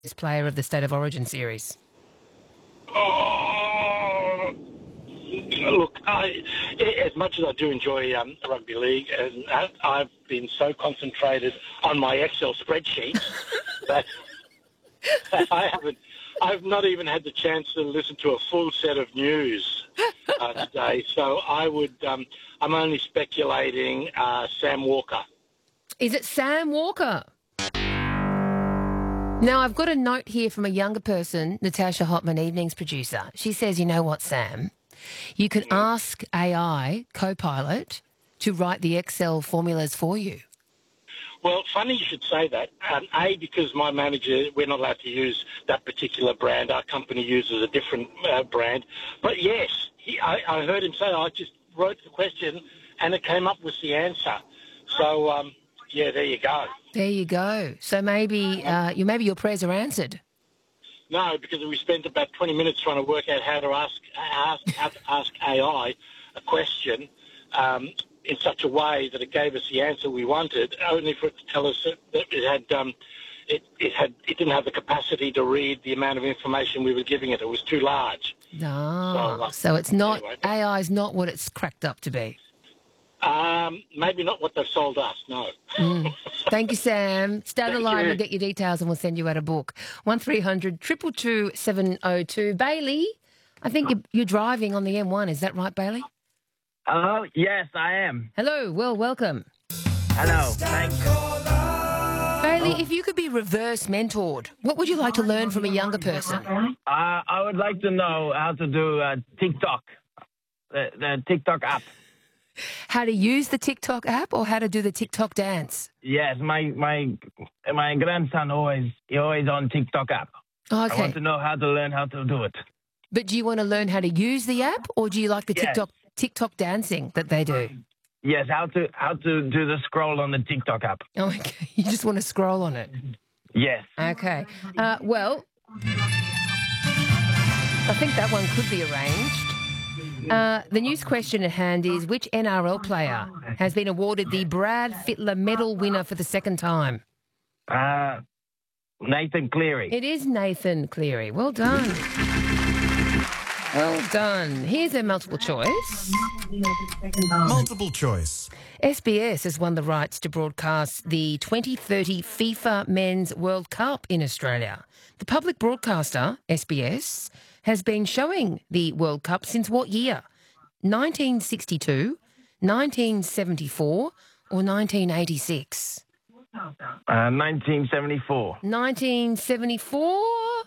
player of the State of Origin series? Oh, look, as much as I do enjoy rugby league, and I've been so concentrated on my Excel spreadsheets that I've not even had the chance to listen to a full set of news today. So I'm only speculating Sam Walker. Is it Sam Walker? Now, I've got a note here from a younger person, Natasha Hotman, Evenings producer. She says, you know what, Sam? You can ask AI, Copilot, to write the Excel formulas for you. Well, funny you should say that. Because my manager, we're not allowed to use that particular brand. Our company uses a different brand. But yes, I heard him say, I just wrote the question and it came up with the answer. So, yeah, there you go. There you go. So maybe your prayers are answered. No, because we spent about 20 minutes trying to work out how to ask AI a question in such a way that it gave us the answer we wanted, only for it to tell us that it didn't have the capacity to read the amount of information we were giving it. It was too large. No, so it's not anyway, AI is not what it's cracked up to be. Maybe not what they've sold us, no. Thank you, Sam. Stay on the line. you. We'll get your details and we'll send you out a book. 1300 222 702. Bailey, I think you're driving on the M1. Is that right, Bailey? Hello? Yes, I am. Hello. Well, welcome. Hello. Thanks. Bailey, if you could be reverse mentored, what would you like to learn from a younger person? I would like to know how to do TikTok, the TikTok app. How to use the TikTok app or how to do the TikTok dance? Yes, my grandson always on TikTok app. Oh, okay. I want to know how to learn how to do it. But do you want to learn how to use the app or do you like the TikTok dancing that they do? Yes, how to do the scroll on the TikTok app. Oh, okay. You just want to scroll on it? Yes. Okay. Well, I think that one could be arranged. The news question at hand is, which NRL player has been awarded the Brad Fittler Medal winner for the second time? Nathan Cleary. It is Nathan Cleary. Well done. Well done. Here's a multiple choice. Multiple choice. SBS has won the rights to broadcast the 2030 FIFA Men's World Cup in Australia. The public broadcaster, SBS, has been showing the World Cup since what year? 1962, 1974 or 1986? 1974. 1974?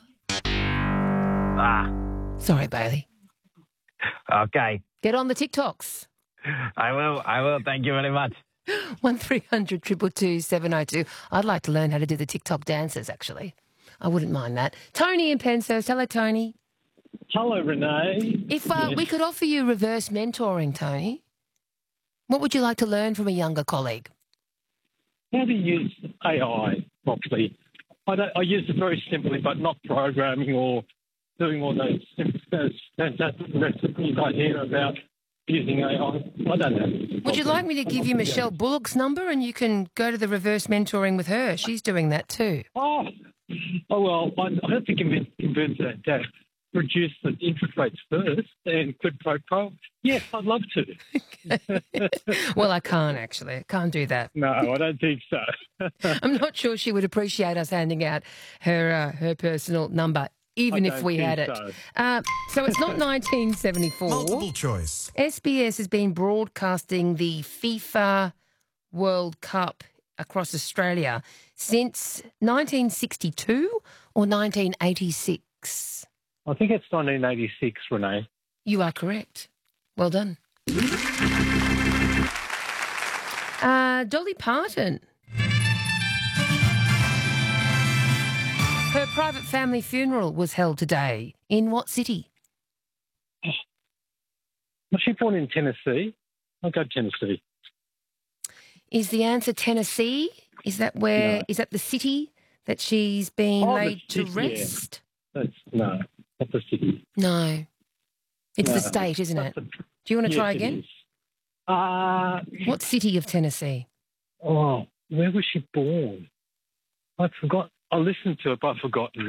Sorry, Bailey. Okay. Get on the TikToks. I will. Thank you very much. 1300 222 702. I'd like to learn how to do the TikTok dances, actually. I wouldn't mind that. Tony in Penshurst. Hello, Tony. Hello, Renee. If we could offer you reverse mentoring, Tony, what would you like to learn from a younger colleague? How to use AI properly. I use it very simply, but not programming or doing all those fantastic recipes I hear about using AI. I don't know. Would you like me to give you Michelle Bullock's number and you can go to the reverse mentoring with her? She's doing that too. Oh well, I have to convince her to reduce the interest rates first and quid pro quo. Yes, I'd love to. Well, I can't actually. I can't do that. No, I don't think so. I'm not sure she would appreciate us handing out her personal number, even if we had it. So it's not 1974. Multiple choice. SBS has been broadcasting the FIFA World Cup across Australia since 1962 or 1986? I think it's 1986, Renee. You are correct. Well done. Dolly Parton. Her private family funeral was held today. In what city? Was she born in Tennessee? I'll go Tennessee. Is the answer Tennessee? Is that where? No. Is that the city that she's been laid to rest? Yeah. No, not the city. No. It's the state, isn't it? Do you want to try again? What city of Tennessee? Oh, where was she born? I forgot. I listened to it, but I've forgotten.